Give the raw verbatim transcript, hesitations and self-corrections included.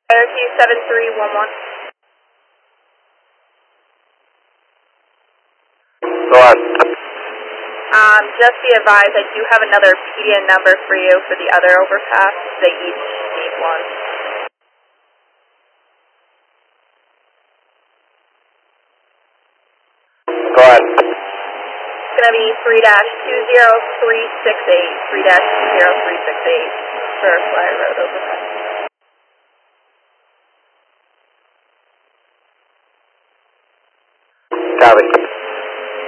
Air Q seven three one one. Go on. Um, just be advised, I do have another P D N number for you for the other overpass. They each need one. Go on. It's going to be three dash two zero three six eight, three dash two zero three six eight for Flyer Road overpass.